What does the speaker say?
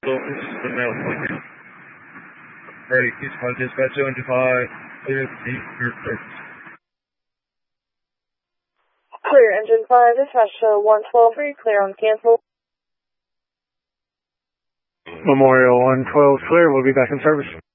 Ready, East 5 dispatch 75, clear your first. Clear engine 5, dispatch 112, are you clear on cancel? Memorial 112 clear, we'll be back in service.